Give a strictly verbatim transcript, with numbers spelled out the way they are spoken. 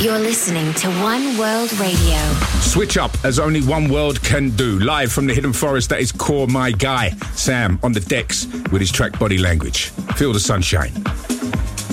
You're listening to One World Radio. Switch up as only One World can do. Live from the Hidden Forest, that is Core My Guy. Sam on the decks with his track Body Language. Feel the sunshine.